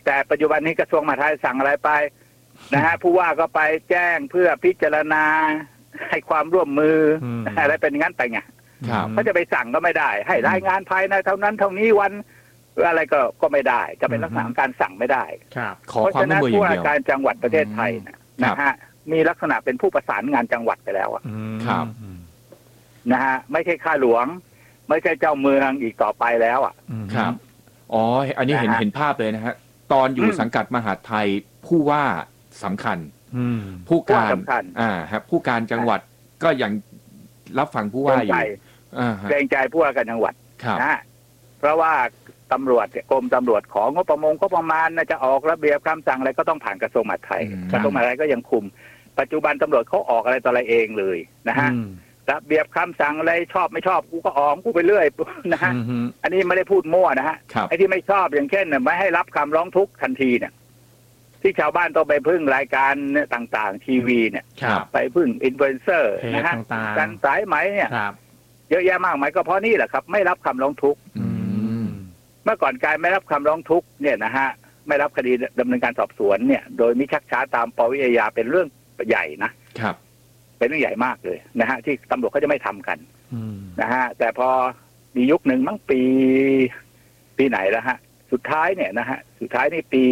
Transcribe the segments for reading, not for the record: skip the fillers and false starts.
แต่ปัจจุบันนี้กระทรวงมหาดไทยสั่งอะไรไปนะฮะผู้ว่าก็ไปแจ้งเพื่อพิจารณาให้ความร่วมมืออะไรเป็นงั้นไปไงเขาจะไปสั่งก็ไม่ได้ให้รายงานภายในเท่านั้นเท่านี้วันอะไรก็ไม่ได้จะเป็นลักษณะการสั่งไม่ได้เพราะฉะนั้นผู้ว่าการจังหวัดประเทศไทยนะฮะมีลักษณะเป็นผู้ประสานงานจังหวัดไปแล้วนะฮะไม่ใช่ข้าหลวงไม่ใช่เจ้าเมืองอีกต่อไปแล้วครับอ๋ออันนี้เห็นภาพเลยนะฮะตอนอยู่สังกัดมหาดไทยผู้ว่าสำคัญผู้การครับผู้การจังหวัดก็ยังรับฟังผู้ว่าอยู่เกรงใจผู้ว่าการจังหวัดนะเพราะว่าตำรวจกรมตำรวจของงบประมาณจะออกระเบียบคำสั่งอะไรก็ต้องผ่านกระทรวงมหาดไทยกระทรวงมหาดไทยก็ยังคุมปัจจุบันตำรวจเขาออกอะไรต่ออะไรเองเลยนะฮะระเบียบคำสั่งอะไรชอบไม่ชอบกูก็ออกกูไปเรื่อยนะฮะอันนี้ไม่ได้พูดมั่วนะฮะไอ้ที่ไม่ชอบอย่างเช่นไม่ให้รับคำร้องทุกข์ทันทีเนี่ยที่ชาวบ้านต้องไปพึ่งรายการต่างๆทีวีเนี่ยไปพึ่งอินฟลูเอนเซอร์นะฮะการสายไหมเนี่ยเยอะแยะมากมายก็เพราะนี่แหละครับไม่รับคำร้องทุกข์เมื่อก่อนการไม่รับคำร้องทุกข์เนี่ยนะฮะไม่รับคดีดำเนินการสอบสวนเนี่ยโดยมิชักช้าตามปวิอาญาเป็นเรื่องใหญ่นะครับเป็นเรื่องใหญ่มากเลยนะฮะที่ตำรวจเขาจะไม่ทำกันนะฮะแต่พอมียุคหนึ่งมั้งปีไหนแล้วฮะสุดท้ายเนี่ยนะฮะสุดท้ายในปี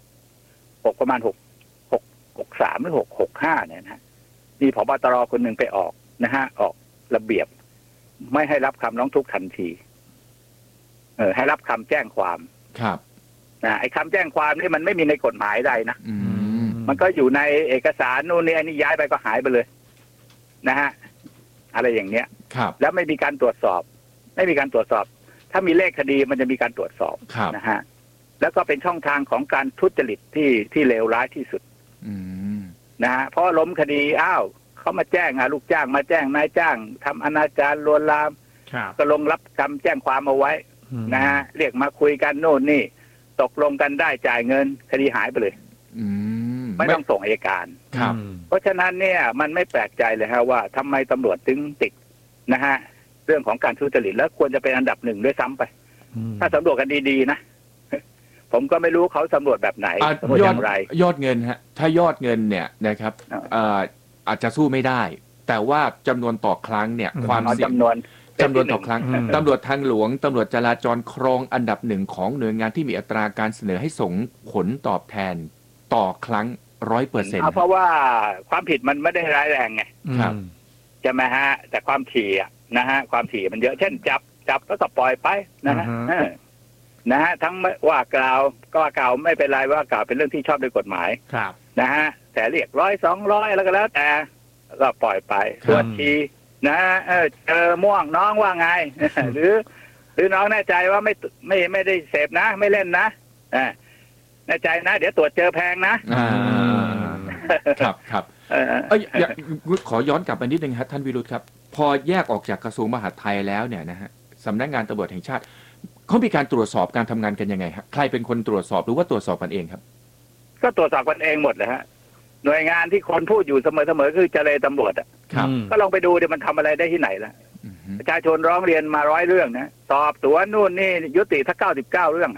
6ประมาณ63หรือ665เนี่ยนะมีผบตรคนหนึ่งไปออกนะฮะออกระเบียบไม่ให้รับคำร้องทุกข์ทันทีให้รับคำแจ้งความครับไอ้คำแจ้งความนี่มันไม่มีในกฎหมายใดนะมันก็อยู่ในเอกสารนู่นนี่อันนี้ย้ายไปก็หายไปเลยนะฮะอะไรอย่างเนี้ยแล้วไม่มีการตรวจสอบถ้ามีเลขคดีมันจะมีการตรวจสอบนะฮะแล้วก็เป็นช่องทางของการทุจริตที่เลวร้ายที่สุดนะฮะเพราะล้มคดีเขามาแจ้งลูกจ้างมาแจ้งนายจ้างทำอนาจารลวนลามก็ลงรับคำแจ้งความเอาไว้นะฮะเรียกมาคุยกันโน่นนี่ตกลงกันได้จ่ายเงินคดีหายไปเลยไม่ต้องส่งอัยการเพราะฉะนั้นเนี่ยมันไม่แปลกใจเลยฮะว่าทำไมตำรวจถึงติดนะฮะเรื่องของการทุจริตแล้วควรจะเป็นอันดับหนึ่งด้วยซ้ำไปถ้าสำรวจกันดีๆนะผมก็ไม่รู้เขาสำรวจแบบไหนสำรวจอย่างไรยอดเงินฮะถ้ายอดเงินเนี่ยนะครับอาจจะสู้ไม่ได้แต่ว่าจำนวนต่อครั้งเนี่ยความเสี่ยงจำนวนต่อครั้งตำรวจทางหลวงตำรวจจราจรครองอันดับหนึ่งของหน่วยงานที่มีอัตราการเสนอให้ส่งผลตอบแทนต่อครั้ง 100% เพราะว่าความผิดมันไม่ได้ร้ายแรงไงใช่ไหมฮะแต่ความถี่นะฮะความถี่มันเยอะเช่นจับแล้วก็ปล่อยไปนะฮะทั้งว่ากล่าวไม่เป็นไรว่ากล่าวเป็นเรื่องที่ชอบด้วยกฎหมายนะฮะแต่เรียก100-200แล้วก็แล้วแต่ก็ปล่อยไปตรวจทีนะเจอม่วงน้องว่าไง หรือน้องแน่ใจว่าไม่ได้เสพนะไม่เล่นนะแน่ใจนะเดี๋ยวตรวจเจอแพงนะครับขอย้อนกลับไปนิดนึงครับท่านวิรุธครับพอแยกออกจากกระทรวงมหาดไทยแล้วเนี่ยนะฮะสำนักงานตำรวจแห่งชาติเขามีการตรวจสอบการทำงานกันยังไงครับใครเป็นคนตรวจสอบหรือว่าตรวจสอบกันเองครับก็ตรวจสอบกันเองหมดเลยฮะหน่วยงานที่คนพูดอยู่เสมอคือเจรตำรวจก็ลองไปดูดิมันทำอะไรได้ที่ไหนล่ะประชาชนร้องเรียนมา100เรื่องนะสอบสวนนู่นนี่ยุติถ้า99เรื่อง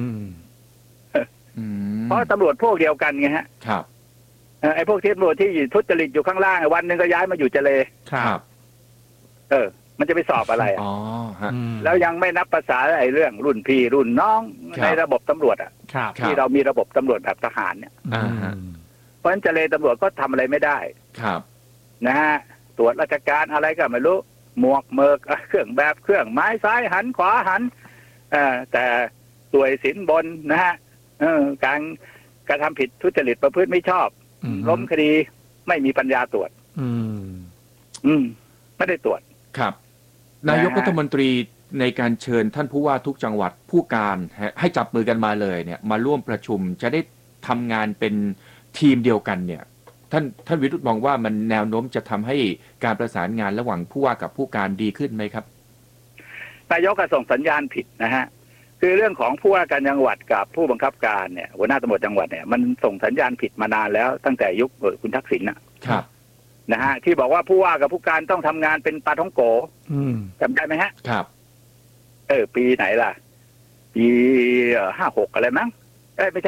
เพราะตำรวจพวกเดียวกันไงฮะไอ้พวกที่ตำรวจที่ทุจริตอยู่ข้างล่างวันหนึ่งก็ย้ายมาอยู่เจรมันจะไปสอบอะไรแล้วยังไม่นับภาษาไอ้เรื่องรุ่นพี่รุ่นน้องในระบบตำรวจที่เรามีระบบตำรวจแบบทหารเนี่ยเพราะฉะนั้นเจรตำรวจก็ทำอะไรไม่ได้นะฮะตรวจราชการอะไรก็ไม่รู้หมวกเมิกเครื่องแบบเครื่องไม้ซ้ายหันขวาหันแต่สวยสินบนนะฮะการกระทำผิดทุจริตประพฤติไม่ชอบล้มคดีไม่มีปัญญาตรวจไม่ได้ตรวจครับนายกรัฐมนตรีในการเชิญท่านผู้ว่าทุกจังหวัดผู้การให้จับมือกันมาเลยเนี่ยมาร่วมประชุมจะได้ทำงานเป็นทีมเดียวกันเนี่ยท่านวิรุธมองว่ามันแนวโน้มจะทำให้การประสานงานระหว่างผู้ว่ากับผู้การดีขึ้นไหมครับนายกก็ส่งสัญญาณผิดนะฮะคือเรื่องของผู้ว่าการจังหวัดกับผู้บังคับการเนี่ยหัวหน้าตำรวจจังหวัดเนี่ยมันส่งสัญญาณผิดมานานแล้วตั้งแต่ยุคคุณทักษิณนะครับนะฮะที่บอกว่าผู้ว่ากับผู้การต้องทำงานเป็นปลาท่องโกจำได้ไหมฮะครับปีไหนล่ะปี56อะไรมั้งไม่ใช่